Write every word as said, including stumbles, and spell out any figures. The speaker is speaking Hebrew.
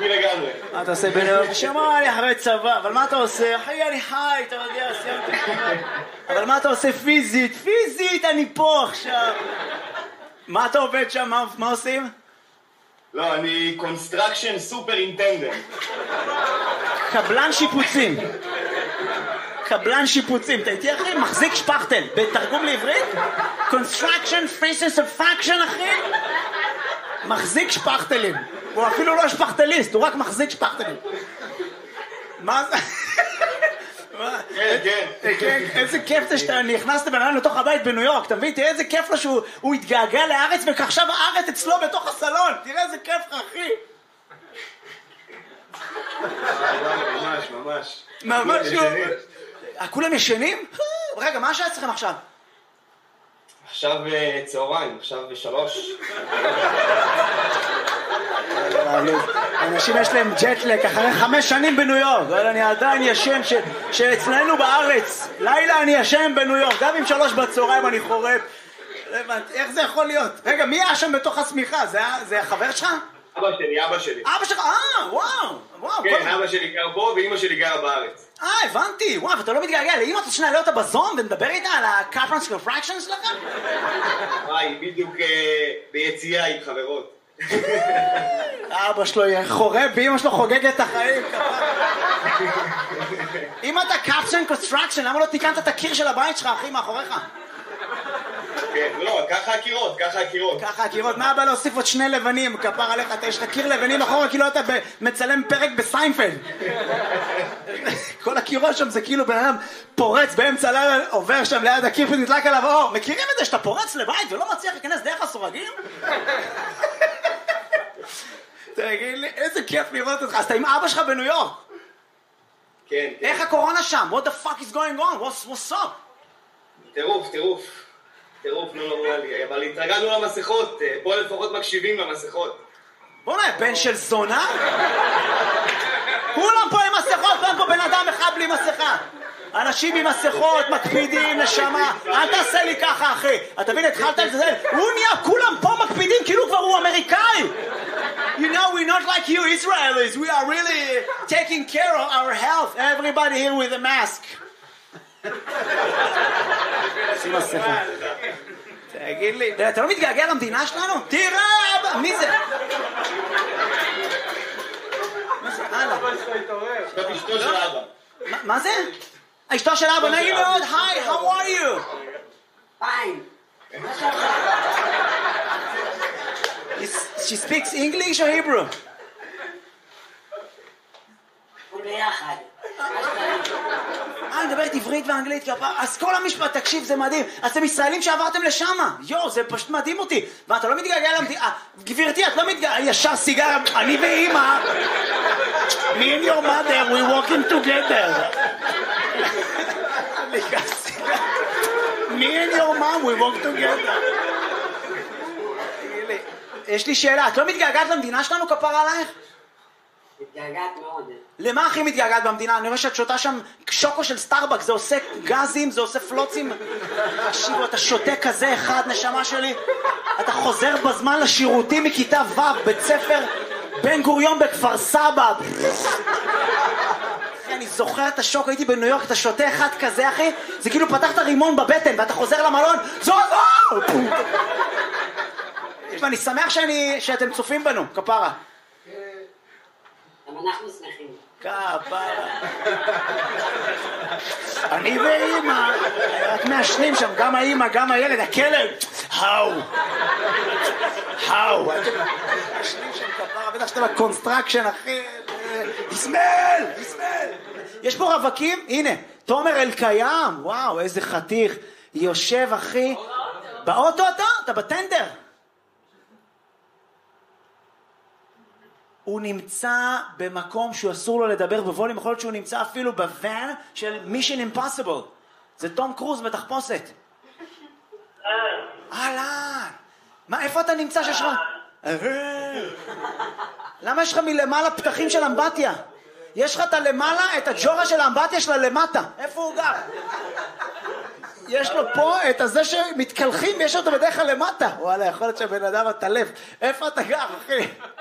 אותי לגמרי. מה אתה עושה בניו יורק? שמע, אני אחרי צבא, אבל מה אתה עושה? אחי, אני חי, אתה יודע, סיימתי. אבל מה אתה עושה פיזית? פיזית, אני פה עכשיו. מה אתה עובד שם? מה, מה עושים? לא, אני קונסטרקשן סופר אינטנדנט. קבלן שיפוצים. קבלן שיפוצים. אתה איתי אחי? מחזיק שפכטל. בתרגום לעברית? Construction Faces of Faction אחי? מחזיק שפכטלים. הוא אפילו לא שפכטליסט, הוא רק מחזיק שפכטלים. מה זה? כן, כן. כן, איזה כיף זה שאתה נכנס לבן אדם לתוך הבית בניו יורק, אתה מבין? תראה איזה כיף לו שהוא התגעגע לארץ ועכשיו הארץ אצלו בתוך הסלון. תראה איזה כיף לך, אחי. ממש, ממש. ממש. כולם ישנים? רגע, מה השעה אצלכם עכשיו? עכשיו צהריים, עכשיו בשלוש. אנשים יש להם ג'טלק אחרי חמש שנים בניו יורק, אבל אני עדיין ישן שאצלנו בארץ לילה אני ישן בניו יורק, גם עם שלוש בצהריים אני חורף. איך זה יכול להיות? רגע, מי היה שם בתוך הסמיכה? זה החבר שלך? אבא שלי, אבא שלי. אבא שלך? אה, וואו, וואו. כן, אבא שלי גר פה ואמא שלי גרה בארץ. אה, הבנתי. וואו, ואתה לא מתגעגע לאמא, אתה שנעלה אותה בזום ונדבר איתה על ה-Capron's Refraction שלך? וואי, בדיוק ביציאה עם חברות. אבא שלו חורב ואמא שלו חוגגת את החיים. אם אתה Capron Construction, למה לא תיקנת את הקיר של הבית שלך, אחי, מאחוריך? כן, לא, ככה הקירות, ככה הקירות. ככה הקירות, מה הבא להוסיף עוד שני לבנים, כפר עליך, אתה יש לך קיר לבנים אחורה, כאילו אתה מצלם פרק בסיינפלד. כל הקירות שם זה כאילו בן אדם פורץ באמצע לילה, עובר שם ליד הקיר ונדלק עליו אור. מכירים את זה שאתה פורץ לבית ולא מצליח להיכנס דרך הסורגים? תגיד לי, איזה כיף לראות אותך. אז אתה עם אבא שלך בניו יורק. כן. איך הקורונה שם? What the fuck is going on? What's, what's up? טירוף, טירוף. טירוף, לא נורמלי, אבל התרגלנו למסכות, פה לפחות מקשיבים למסכות. בוא נהיה, בן של זונה? כולם פה עם מסכות, אין פה בן אדם אחד בלי מסכה. אנשים עם מסכות, מקפידים, נשמה, אל תעשה לי ככה, אחי. אתה מבין, התחלת לזה, הוא נהיה, כולם פה מקפידים, כאילו כבר הוא אמריקאי. You know, we're not like you Israelis, we are really taking care of our health. Everybody here with a mask. שים מסכה. תגיד לי, אתה לא מתגעגע למדינה שלנו? תראה, מי זה? מה זה? הלאה. עכשיו אשתו של אבא. מה זה? אשתו של אבא, נעים מאוד, היי, how are you? Fine. She speaks English or Hebrew? ביחד. אה, אני מדברת עברית ואנגלית, אז כל המשפט, תקשיב, זה מדהים. אתם ישראלים שעברתם לשם. יו, זה פשוט מדהים אותי. ואתה לא מתגעגע למדינה. גברתי, את לא מתגעגע, ישר סיגר, אני ואמא. Me and your mother, we walking together. Me and your mom, we walk together. יש לי שאלה, את לא מתגעגעת למדינה שלנו, כפרה עלייך? מתגעגעת מאוד. למה הכי מתגעגעת במדינה? אני רואה שאת שותה שם שוקו של סטארבקס, זה עושה גזים, זה עושה פלוצים. תקשיבו, אתה שותה כזה אחד, נשמה שלי. אתה חוזר בזמן לשירותים מכיתה ו', בית ספר בן גוריון בכפר סבא. אני זוכר את השוק, הייתי בניו יורק, אתה שותה אחד כזה, אחי, זה כאילו פתחת רימון בבטן, ואתה חוזר למלון, זו זו! ואני שמח שאני, שאתם צופים בנו, כפרה. גם אנחנו שמחים. כפרה. אני ואמא, רק מעשנים שם, גם האמא, גם הילד, הכלב. האו. האו. מעשנים שם כפרה, בטח שאתה בקונסטרקשן, אחי. תסמל, תסמל. יש פה רווקים, הנה, תומר אלקיים, וואו, איזה חתיך. יושב, אחי. באוטו אתה? אתה בטנדר. הוא נמצא במקום שהוא אסור לו לדבר בווליום, יכול להיות שהוא נמצא אפילו בוואן של Mission Impossible. זה תום קרוז בתחפושת. אהלן. מה, איפה אתה נמצא שיש לך? למה יש לך מלמעלה פתחים של אמבטיה? יש לך את הלמעלה, את הג'ורה של האמבטיה שלה למטה. איפה הוא גר? יש לו פה את הזה שמתקלחים, יש אותו בדרך כלל למטה. וואלה, יכול להיות שהבן אדם הטלף. איפה אתה גר, אחי?